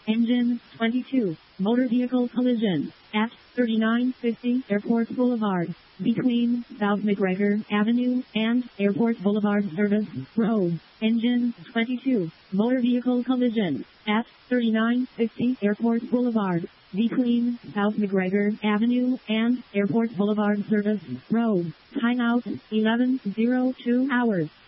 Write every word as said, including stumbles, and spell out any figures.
Engine twenty-two. Motor vehicle collision at thirty-nine fifty Airport Boulevard, between South McGregor Avenue and Airport Boulevard Service Road. Engine twenty-two. Motor vehicle collision at thirty-nine fifty Airport Boulevard, between South McGregor Avenue and Airport Boulevard Service Road. Timeout eleven oh two hours.